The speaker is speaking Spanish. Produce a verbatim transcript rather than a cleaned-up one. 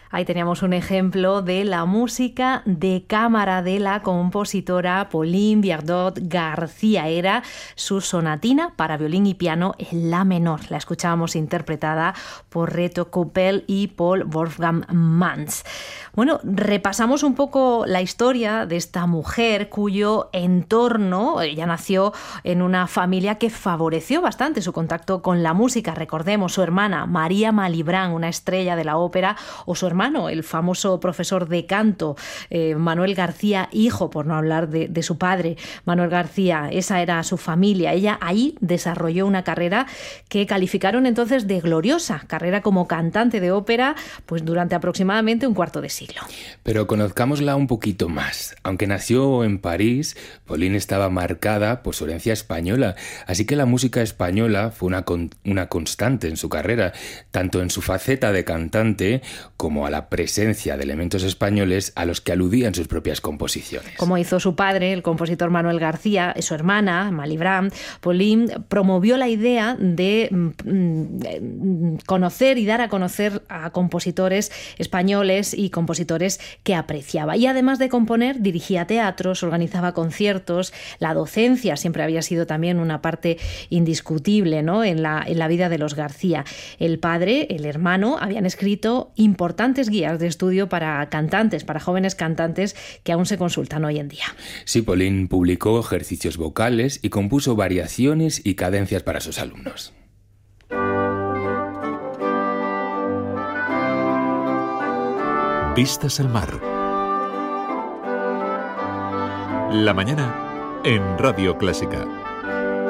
Ahí teníamos un ejemplo de la música de cámara de la compositora Pauline Viardot García. Era su sonatina para violín y piano en la menor. La escuchábamos interpretada por Reto Koppel y Paul Wolfgang Manz. Bueno, repasamos un poco la historia de esta mujer cuyo entorno, ella nació en una familia que favoreció bastante su contacto con la música. Recordemos, su hermana María Malibran, una estrella de la ópera, o su hermano, el famoso profesor de canto, eh, Manuel García, hijo, por no hablar de, de su padre, Manuel García. Esa era su familia. Ella ahí desarrolló una carrera que calificaron entonces de gloriosa, carrera como cantante de ópera, pues durante aproximadamente un cuarto de siglo. Pero conozcámosla un poquito más. Aunque nació en París, Pauline estaba marcada por su herencia española, así que la música española fue una, con, una constante en su carrera, tanto en su faceta de cantante como a la presencia de elementos españoles a los que aludían sus propias composiciones. Como hizo su padre, el compositor Manuel García, y su hermana, Malibran, Pauline promovió la idea de mm, conocer y dar a conocer a compositores españoles y compositores que apreciaba. Y además de componer, dirigía teatros, organizaba conciertos. La docencia siempre había sido también una parte indiscutible, ¿no?, en la, en la vida de los García. El padre, el hermano, habían escrito importantes guías de estudio para cantantes, para jóvenes cantantes que aún se consultan hoy en día. Sí, Pauline publicó ejercicios vocales y compuso variaciones y cadencias para sus alumnos. Vistas al mar. La mañana en Radio Clásica.